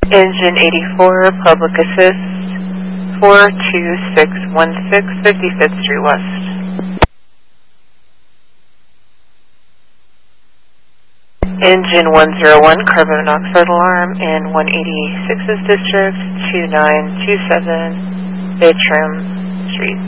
Engine 84, Public Assist, 42616 55th Street West. Engine 101, carbon monoxide alarm in 186's district, 2927 Baytrim Street.